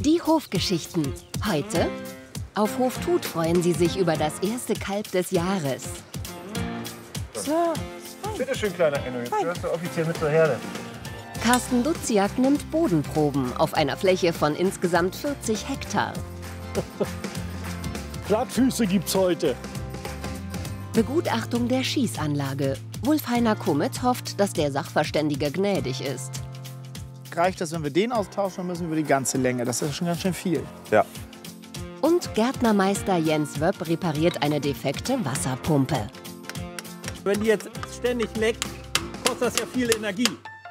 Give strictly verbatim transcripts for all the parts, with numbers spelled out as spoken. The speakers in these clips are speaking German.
Die Hofgeschichten. Heute auf Hof Tuth freuen Sie sich über das erste Kalb des Jahres. So. Bitte schön, kleiner Enno, jetzt gehörst du offiziell mit zur Herde. Carsten Duziak nimmt Bodenproben auf einer Fläche von insgesamt vierzig Hektar. Plattfüße gibt's heute. Begutachtung der Schießanlage. Wulf-Heiner Kummet hofft, dass der Sachverständige gnädig ist. Reicht das, wenn wir den austauschen, dann müssen wir die ganze Länge. Das ist schon ganz schön viel. Ja. Und Gärtnermeister Jens Wöpp repariert eine defekte Wasserpumpe. Wenn die jetzt ständig leckt, kostet das ja viel Energie.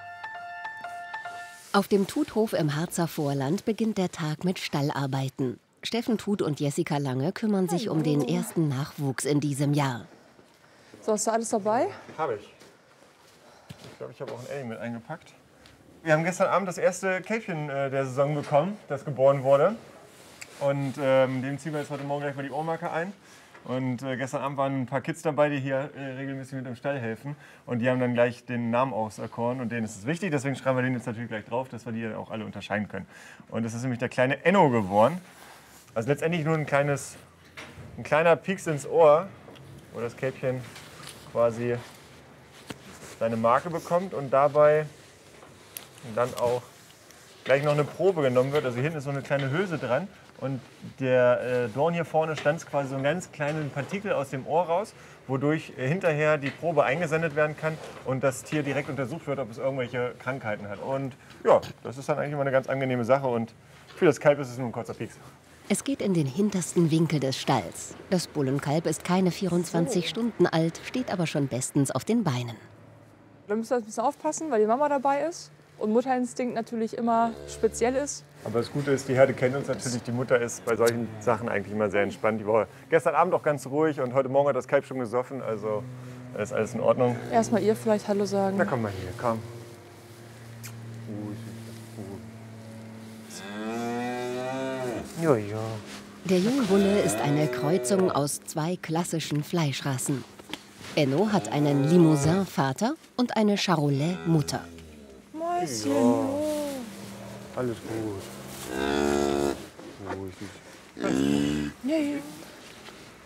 Auf dem Tuthhof im Harzer Vorland beginnt der Tag mit Stallarbeiten. Steffen Tuth und Jessica Lange kümmern sich um den ersten Nachwuchs in diesem Jahr. So, hast du alles dabei? Habe ich. Ich glaube, ich habe auch ein Elling mit eingepackt. Wir haben gestern Abend das erste Kälbchen äh, der Saison bekommen, das geboren wurde. Und ähm, dem ziehen wir jetzt heute Morgen gleich mal die Ohrmarke ein. Und äh, gestern Abend waren ein paar Kids dabei, die hier äh, regelmäßig mit im Stall helfen. Und die haben dann gleich den Namen auserkoren. Und denen ist es wichtig, deswegen schreiben wir den jetzt natürlich gleich drauf, dass wir die dann auch alle unterscheiden können. Und es ist nämlich der kleine Enno geworden. Also letztendlich nur ein, kleines, ein kleiner Pieks ins Ohr, wo das Kälbchen quasi seine Marke bekommt und dabei dann auch gleich noch eine Probe genommen wird. Also hier hinten ist so eine kleine Hülse dran. Und der äh, Dorn hier vorne stanzt quasi so einen ganz kleinen Partikel aus dem Ohr raus, wodurch äh, hinterher die Probe eingesendet werden kann und das Tier direkt untersucht wird, ob es irgendwelche Krankheiten hat. Und ja, das ist dann eigentlich immer eine ganz angenehme Sache und für das Kalb ist es nur ein kurzer Pieks. Es geht in den hintersten Winkel des Stalls. Das Bullenkalb ist keine vierundzwanzig Stunden alt, steht aber schon bestens auf den Beinen. Da müssen wir ein bisschen aufpassen, weil die Mama dabei ist und Mutterinstinkt natürlich immer speziell ist. Aber das Gute ist, die Herde kennt uns natürlich. Die Mutter ist bei solchen Sachen eigentlich immer sehr entspannt. Die war gestern Abend auch ganz ruhig und heute Morgen hat das Kalb schon gesoffen. Also ist alles in Ordnung. Erstmal ihr vielleicht Hallo sagen. Na komm mal hier, komm. Ja, ja. Der junge Bulle ist eine Kreuzung aus zwei klassischen Fleischrassen. Enno hat einen Limousin-Vater und eine Charolais-Mutter. Mäuschen. Ja. Alles gut. Ruhig. Ja, ja.